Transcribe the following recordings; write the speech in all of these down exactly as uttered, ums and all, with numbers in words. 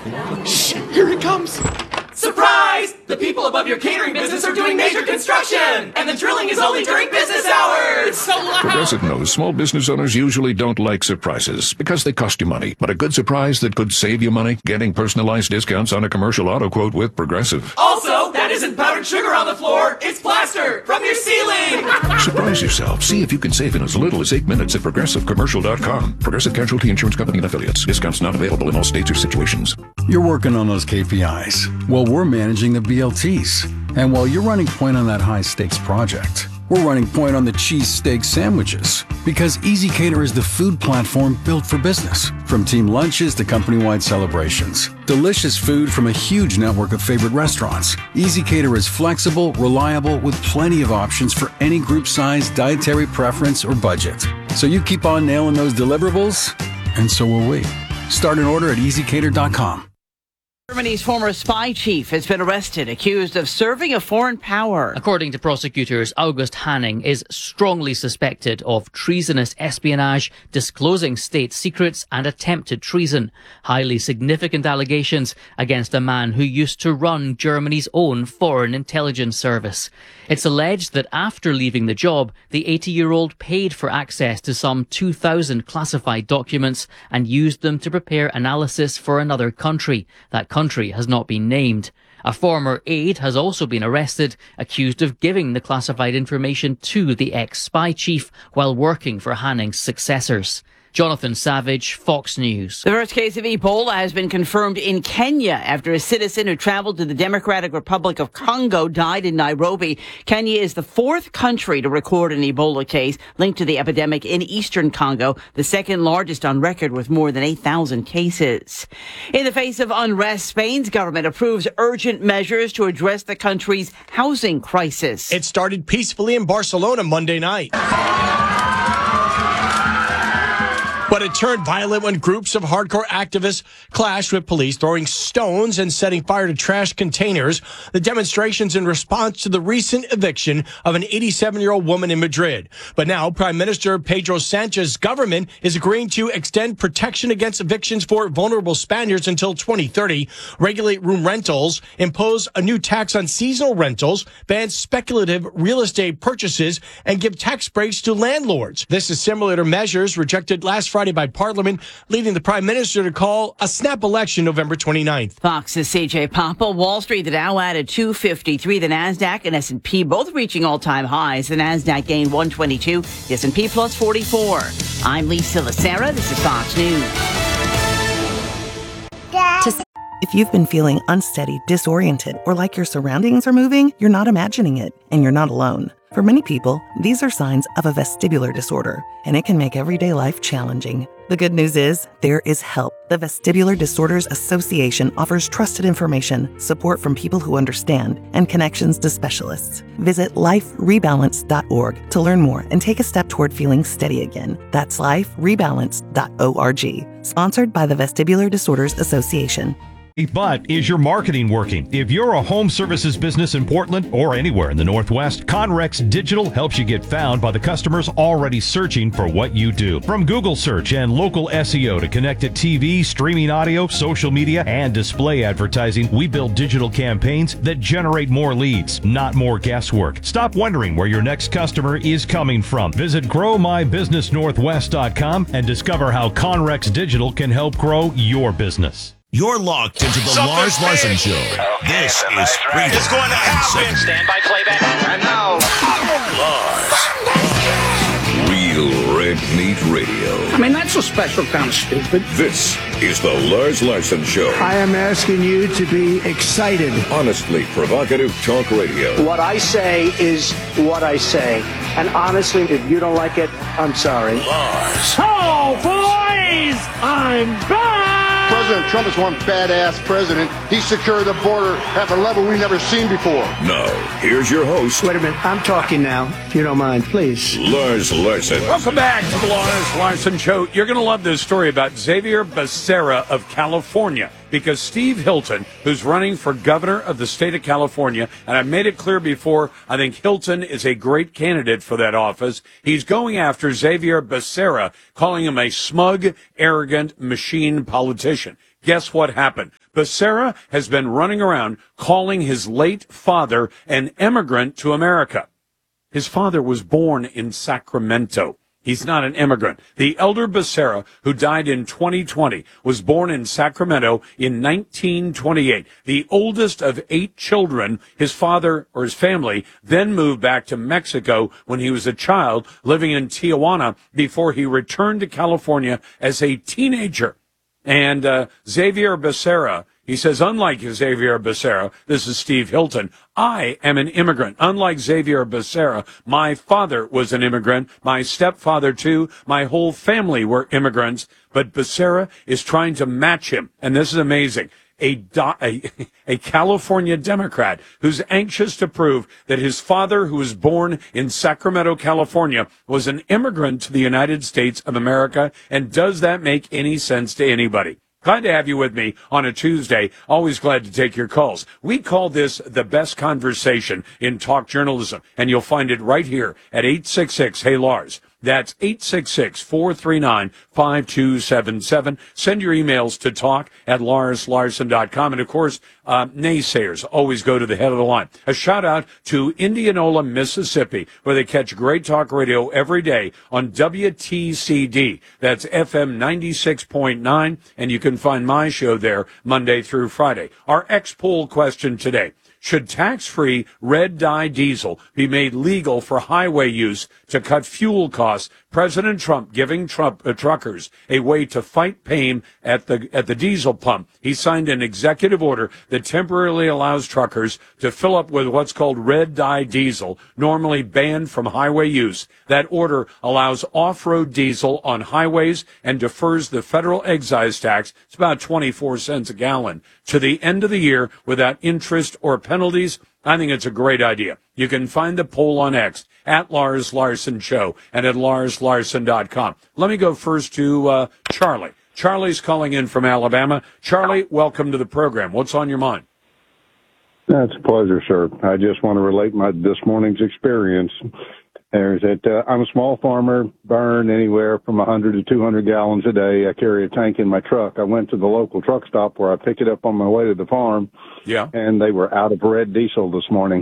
Shh, here it comes. Surprise! The people above your catering business are doing major construction, and the drilling is only during business hours. It's so loud. Progressive knows small business owners usually don't like surprises because they cost you money. But a good surprise that could save you money? Getting personalized discounts on a commercial auto quote with Progressive. Also, that isn't powdered sugar on the floor. It's plaster from your ceiling. Surprise yourself. See if you can save in as little as eight minutes at progressive commercial dot com. Progressive Casualty Insurance Company and Affiliates. Discounts not available in all states or situations. You're working on those K P Is. Well, we're managing the B L Ts. And while you're running point on that high-stakes project, we're running point on the cheesesteak sandwiches. Because Easy Cater is the food platform built for business. From team lunches to company-wide celebrations. Delicious food from a huge network of favorite restaurants. Easy Cater is flexible, reliable, with plenty of options for any group size, dietary preference, or budget. So you keep on nailing those deliverables, and so will we. Start an order at easy cater dot com. Germany's former spy chief has been arrested, accused of serving a foreign power. According to prosecutors, August Hanning is strongly suspected of treasonous espionage, disclosing state secrets, and attempted treason. Highly significant allegations against a man who used to run Germany's own foreign intelligence service. It's alleged that after leaving the job, the eighty-year-old paid for access to some two thousand classified documents and used them to prepare analysis for another country. That country has not been named. A former aide has also been arrested, accused of giving the classified information to the ex-spy chief while working for Hanning's successors. Jonathan Savage, Fox News. The first case of Ebola has been confirmed in Kenya after a citizen who traveled to the Democratic Republic of Congo died in Nairobi. Kenya is the fourth country to record an Ebola case linked to the epidemic in eastern Congo, the second largest on record with more than eight thousand cases. In the face of unrest, Spain's government approves urgent measures to address the country's housing crisis. It started peacefully in Barcelona Monday night. But it turned violent when groups of hardcore activists clashed with police, throwing stones and setting fire to trash containers. The demonstrations in response to the recent eviction of an eighty-seven-year-old woman in Madrid. But now Prime Minister Pedro Sanchez's government is agreeing to extend protection against evictions for vulnerable Spaniards until twenty thirty, regulate room rentals, impose a new tax on seasonal rentals, ban speculative real estate purchases, and give tax breaks to landlords. This is similar to measures rejected last Friday by Parliament, leading the Prime Minister to call a snap election November twenty-ninth. Fox's C J Papa. Wall Street, the Dow added two fifty-three. The NASDAQ and S and P both reaching all-time highs. The NASDAQ gained one twenty-two. The S and P plus forty-four. I'm Lisa Lacera. This is Fox News. If you've been feeling unsteady, disoriented, or like your surroundings are moving, you're not imagining it, and you're not alone. For many people, these are signs of a vestibular disorder, and it can make everyday life challenging. The good news is, there is help. The Vestibular Disorders Association offers trusted information, support from people who understand, and connections to specialists. Visit life rebalance dot org to learn more and take a step toward feeling steady again. That's life rebalance dot org. Sponsored by the Vestibular Disorders Association. But is your marketing working? If you're a home services business in Portland or anywhere in the Northwest, Conrex Digital helps you get found by the customers already searching for what you do. From Google search and local S E O to connected T V, streaming audio, social media, and display advertising, we build digital campaigns that generate more leads, not more guesswork. Stop wondering where your next customer is coming from. Visit grow my business northwest dot com and discover how Conrex Digital can help grow your business. You're locked into the Something Lars Larson big. Show. Okay, this so is nice, Freedom right? It's going to happen. Stand by playback. And now, Lars. Real Red Meat Radio. I mean, that's a special kind of stupid. This is the Lars Larson Show. I am asking you to be excited. Honestly provocative talk radio. What I say is what I say. And honestly, if you don't like it, I'm sorry. Lars. Oh, boys! I'm back! President Trump is one badass president. He secured the border at a level we've never seen before. Now, here's your host. Wait a minute. I'm talking now, if you don't mind, please. Lars Larson. Welcome back to the Lars Larson Show. You're going to love this story about Xavier Becerra of California, because Steve Hilton, who's running for governor of the state of California, and I've made it clear before, I think Hilton is a great candidate for that office. He's going after Xavier Becerra, calling him a smug, arrogant, machine politician. Guess what happened? Becerra has been running around calling his late father an immigrant to America. His father was born in Sacramento. He's not an immigrant. The elder Becerra, who died in twenty twenty, was born in Sacramento in nineteen twenty-eight. The oldest of eight children, his father or his family then moved back to Mexico when he was a child, living in Tijuana before he returned to California as a teenager. And uh, Xavier Becerra, he says, unlike Xavier Becerra, this is Steve Hilton, I am an immigrant. Unlike Xavier Becerra, my father was an immigrant, my stepfather too, my whole family were immigrants, but Becerra is trying to match him, and this is amazing. A, do- a, a California Democrat who's anxious to prove that his father, who was born in Sacramento, California, was an immigrant to the United States of America. And does that make any sense to anybody? Glad to have you with me on a Tuesday. Always glad to take your calls. We call this the best conversation in talk journalism, and you'll find it right here at eight six six, Hey Lars. That's eight six six, four three nine, five two seven seven. Send your emails to talk at lars larson dot com. And, of course, uh, naysayers always go to the head of the line. A shout-out to Indianola, Mississippi, where they catch great talk radio every day on W T C D. That's F M ninety-six point nine, and you can find my show there Monday through Friday. Our X-Poll question today. Should tax-free red dye diesel be made legal for highway use to cut fuel costs? President Trump giving Trump, uh, truckers a way to fight pain at the at the diesel pump. He signed an executive order that temporarily allows truckers to fill up with what's called red dye diesel, normally banned from highway use. That order allows off-road diesel on highways and defers the federal excise tax. It's about twenty-four cents a gallon to the end of the year without interest or penalties. I think it's a great idea. You can find the poll on X at Lars Larson Show and at lars larson dot com. Let me go first to uh, Charlie. Charlie's calling in from Alabama. Charlie, welcome to the program. What's on your mind? That's a pleasure, sir. I just want to relate my this morning's experience. There's that uh, I'm a small farmer, burn anywhere from one hundred to two hundred gallons a day. I carry a tank in my truck. I went to the local truck stop where I pick it up on my way to the farm. Yeah. And they were out of red diesel this morning.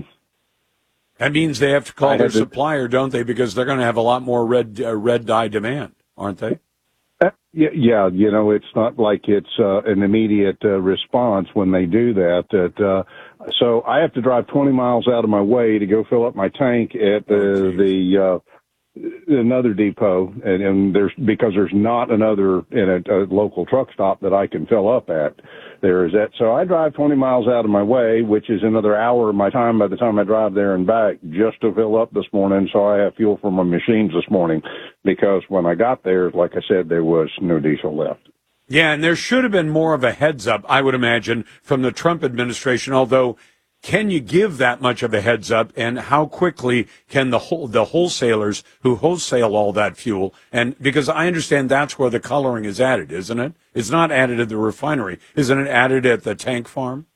That means they have to call I their to, supplier, don't they? Because they're going to have a lot more red uh, red dye demand, aren't they? Uh, yeah, yeah, you know, it's not like it's uh, an immediate uh, response when they do that. That uh, so I have to drive twenty miles out of my way to go fill up my tank at the oh, the uh, another depot, and, and there's because there's not another in a, a local truck stop that I can fill up at. There is that. So I drive twenty miles out of my way, which is another hour of my time by the time I drive there and back just to fill up this morning. So I have fuel for my machines this morning because when I got there, like I said, there was no diesel left. Yeah, and there should have been more of a heads up, I would imagine, from the Trump administration, although can you give that much of a heads up, and how quickly can the whole, the wholesalers who wholesale all that fuel, and because I understand that's where the coloring is added, isn't it? It's not added at the refinery. Isn't it added at the tank farm?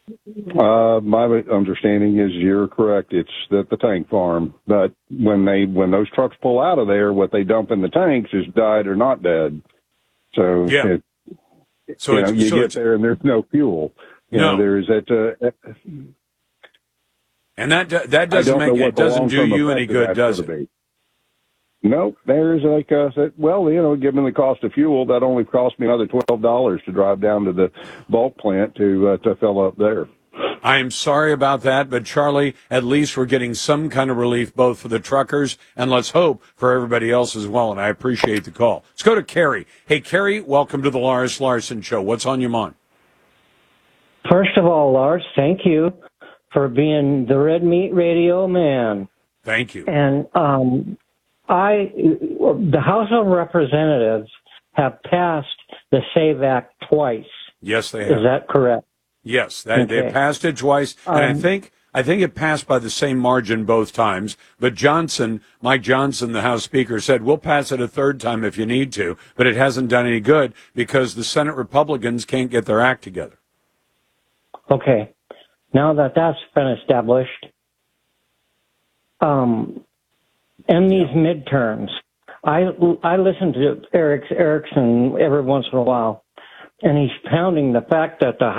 Uh, my understanding is you're correct. It's at the tank farm, but when they when those trucks pull out of there, what they dump in the tanks is dyed or not dead. So yeah, it, so you, it's, know, you so get it's, there and there's no fuel. You no, know, there's that. Uh, and that that doesn't make it doesn't do you any good, does it? Be. No, there's like uh, well, you know, given the cost of fuel, that only cost me another twelve dollars to drive down to the bulk plant to uh, to fill up there. I'm sorry about that, but Charlie, at least we're getting some kind of relief both for the truckers and let's hope for everybody else as well. And I appreciate the call. Let's go to Carrie. Hey, Carrie, welcome to the Lars Larson Show. What's on your mind? First of all, Lars, thank you for being the Red Meat Radio man. Thank you. And um, I, the House of Representatives have passed the SAVE Act twice. Yes, they have. Is that correct? Yes, they, okay. they passed it twice, and um, I think I think it passed by the same margin both times. But Johnson, Mike Johnson, the House Speaker, said, we'll pass it a third time if you need to, but it hasn't done any good because the Senate Republicans can't get their act together. Okay. Now that that's been established, um, in these yeah. midterms, I, I listen to Eric Erickson every once in a while, and he's pounding the fact that the